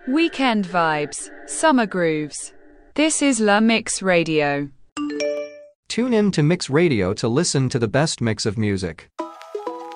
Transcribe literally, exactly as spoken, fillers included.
Weekend vibes, summer grooves. This is La Mix Radio. Tune in to Mix Radio to listen to the best mix of music.